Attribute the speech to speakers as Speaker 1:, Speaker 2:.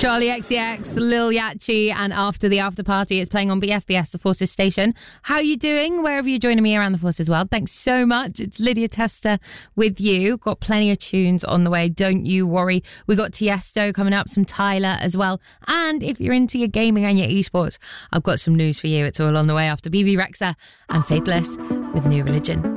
Speaker 1: Charlie XCX, Lil Yachty, and After the After Party is playing on BFBS, the Forces station. How are you doing? Wherever you're joining me around the Forces world. Thanks so much. It's Lydia Tester with you. Got plenty of tunes on the way. Don't you worry. We got Tiesto coming up, some Tyler as well. And if you're into your gaming and your esports, I've got some news for you. It's all on the way after BB Rexha and Faithless with New Religion.